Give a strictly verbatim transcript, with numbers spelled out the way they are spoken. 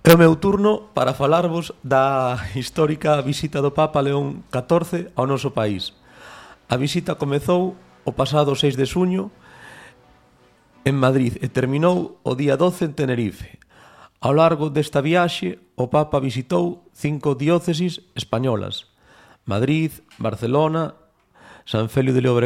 É o meu turno para falarvos da histórica visita do Papa León catorce ao noso país. A visita comezou o pasado seis de xuño en Madrid e terminou o día doce en Tenerife. Ao largo desta viaxe, o Papa visitou cinco diócesis españolas: Madrid, Barcelona, San Félix de Llobregat,